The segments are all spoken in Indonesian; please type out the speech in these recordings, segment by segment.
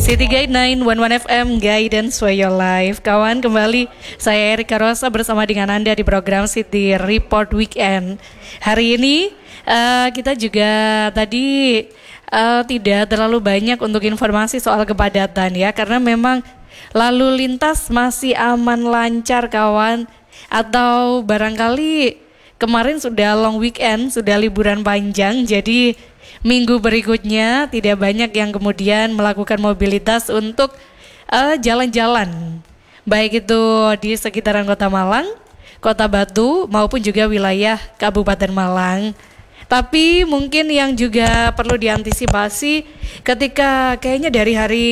City Guide 911 FM, Guidance for Your Life. Kawan, kembali saya Erika Rosa bersama dengan Anda di program City Report Weekend. Hari ini kita juga tadi tidak terlalu banyak untuk informasi soal kepadatan ya, karena memang lalu lintas masih aman lancar kawan. Atau barangkali kemarin sudah long weekend, sudah liburan panjang, jadi minggu berikutnya tidak banyak yang kemudian melakukan mobilitas untuk jalan-jalan, baik itu di sekitaran Kota Malang, Kota Batu maupun juga wilayah Kabupaten Malang. Tapi mungkin yang juga perlu diantisipasi ketika kayaknya dari hari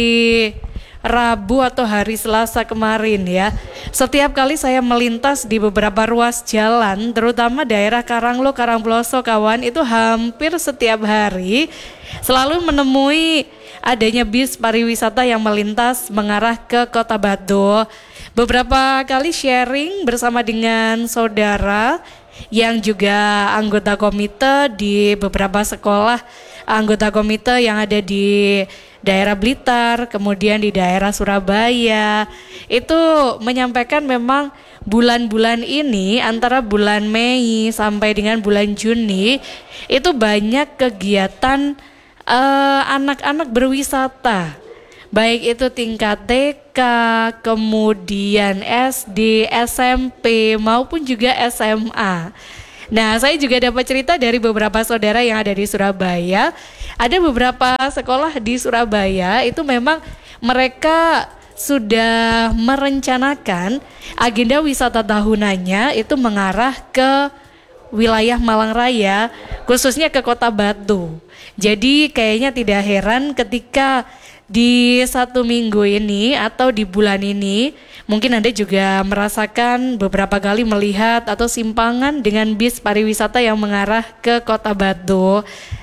Rabu atau hari Selasa kemarin ya, setiap kali saya melintas di beberapa ruas jalan, terutama daerah Karanglo, Karangploso kawan, itu hampir setiap hari selalu menemui adanya bis pariwisata yang melintas mengarah ke Kota Batu. Beberapa kali sharing bersama dengan saudara yang juga anggota komite di beberapa sekolah, anggota komite yang ada di daerah Blitar, kemudian di daerah Surabaya, itu menyampaikan memang bulan-bulan ini antara bulan Mei sampai dengan bulan Juni itu banyak kegiatan anak-anak berwisata, baik itu tingkat TK, kemudian SD, SMP maupun juga SMA. Nah, saya juga dapat cerita dari beberapa saudara yang ada di Surabaya. Ada beberapa sekolah di Surabaya itu memang mereka sudah merencanakan agenda wisata tahunannya itu mengarah ke wilayah Malang Raya, khususnya ke Kota Batu. Jadi kayaknya tidak heran ketika di satu minggu ini atau di bulan ini mungkin Anda juga merasakan beberapa kali melihat atau simpangan dengan bis pariwisata yang mengarah ke Kota Batu.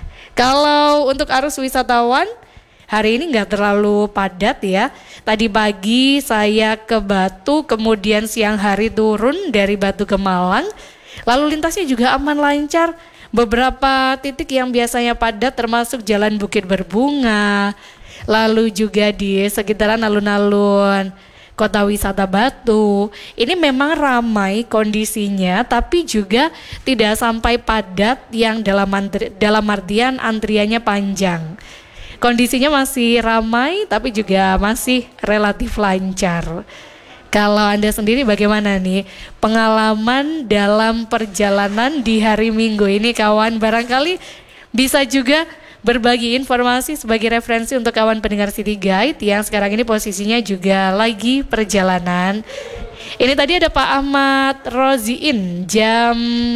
Kalau untuk arus wisatawan hari ini nggak terlalu padat ya. Tadi pagi saya ke Batu, kemudian siang hari turun dari Batu ke Malang. Lalu lintasnya juga aman lancar. Beberapa titik yang biasanya padat termasuk Jalan Bukit Berbunga, lalu juga di sekitaran alun-alun Kota Wisata Batu. Ini memang ramai kondisinya, tapi juga tidak sampai padat yang dalam artian antriannya panjang. Kondisinya masih ramai, tapi juga masih relatif lancar. Kalau Anda sendiri bagaimana nih pengalaman dalam perjalanan di hari Minggu ini kawan? Barangkali bisa juga berbagi informasi sebagai referensi untuk kawan pendengar City Guide yang sekarang ini posisinya juga lagi perjalanan. Ini tadi ada Pak Ahmad Roziin jam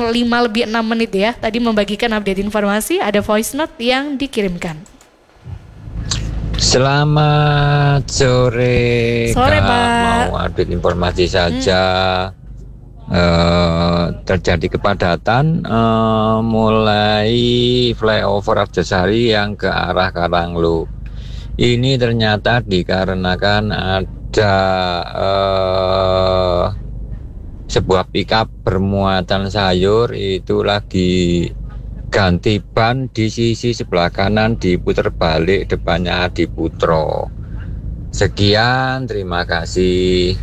5:06 ya, tadi membagikan update informasi, ada voice note yang dikirimkan. Selamat sore, Sore Kak. Pak. Mau update informasi saja. Terjadi kepadatan mulai flyover Arjosari yang ke arah Karanglo. Ini ternyata dikarenakan ada sebuah pickup bermuatan sayur itu lagi ganti ban di sisi sebelah kanan, diputar balik, depannya Adiputro. Sekian, terima kasih.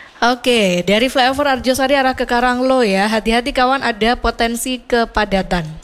Oke, dari flyover Arjosari arah ke Karanglo ya, hati-hati kawan, ada potensi kepadatan.